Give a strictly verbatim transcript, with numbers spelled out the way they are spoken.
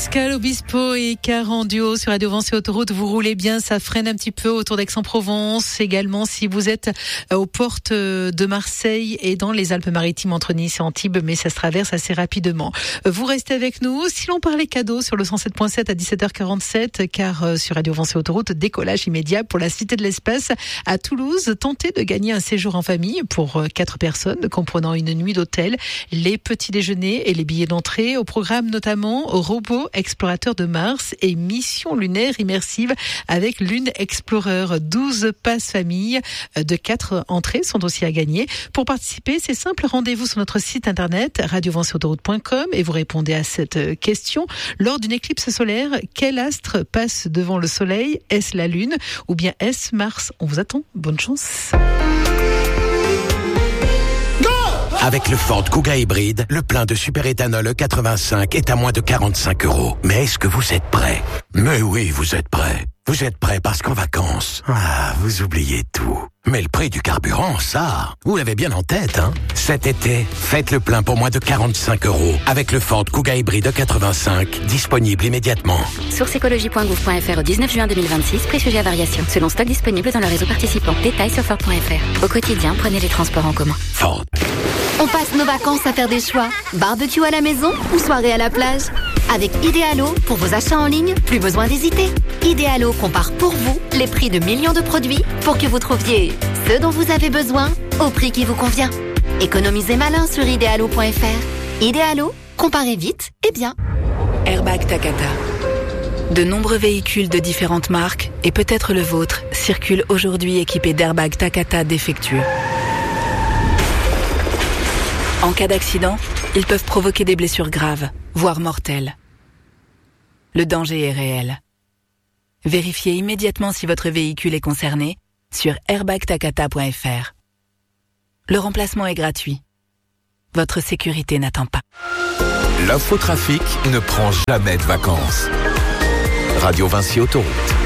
Pascal Obispo et Car en duo sur Radio Vinci Autoroute. Vous roulez bien, ça freine un petit peu autour d'Aix-en-Provence. Également, si vous êtes aux portes de Marseille et dans les Alpes-Maritimes entre Nice et Antibes, mais ça se traverse assez rapidement. Vous restez avec nous. Si l'on parlait cadeaux sur le cent sept point sept à dix-sept heures quarante-sept, car sur Radio Vinci Autoroute, décollage immédiat pour la Cité de l'Espace à Toulouse. Tentez de gagner un séjour en famille pour quatre personnes, comprenant une nuit d'hôtel, les petits déjeuners et les billets d'entrée. Au programme notamment robots explorateur de Mars et mission lunaire immersive avec Lune Explorer. douze passes famille de quatre entrées sont aussi à gagner. Pour participer, c'est simple, rendez-vous sur notre site internet radio vinci autoroute point com et vous répondez à cette question. Lors d'une éclipse solaire, quel astre passe devant le soleil? Est-ce la Lune ou bien est-ce Mars? On vous attend. Bonne chance. Avec le Ford Kuga hybride, le plein de superéthanol E quatre-vingt-cinq est à moins de quarante-cinq euros. Mais est-ce que vous êtes prêts? Mais oui, vous êtes prêts. Vous êtes prêts parce qu'en vacances, ah, vous oubliez tout. Mais le prix du carburant, ça, vous l'avez bien en tête, hein? Cet été, faites le plein pour moins de quarante-cinq euros avec le Ford Kuga hybride E quatre-vingt-cinq, disponible immédiatement. Source écologie point gouv point f r au dix-neuf juin deux mille vingt-six, prix sujet à variation, selon stock disponible dans le réseau participant. Détails sur ford point f r. Au quotidien, prenez les transports en commun. Ford. On passe nos vacances à faire des choix. Barbecue à la maison ou soirée à la plage? Avec Idealo, pour vos achats en ligne, plus besoin d'hésiter. Idealo compare pour vous les prix de millions de produits pour que vous trouviez ce dont vous avez besoin au prix qui vous convient. Économisez malin sur idealo point f r. Idealo, comparez vite et bien. Airbag Takata. De nombreux véhicules de différentes marques, et peut-être le vôtre, circulent aujourd'hui équipés d'airbags Takata défectueux. En cas d'accident, ils peuvent provoquer des blessures graves, voire mortelles. Le danger est réel. Vérifiez immédiatement si votre véhicule est concerné sur airbag takata point f r. Le remplacement est gratuit. Votre sécurité n'attend pas. L'infotrafic ne prend jamais de vacances. Radio Vinci Autoroute.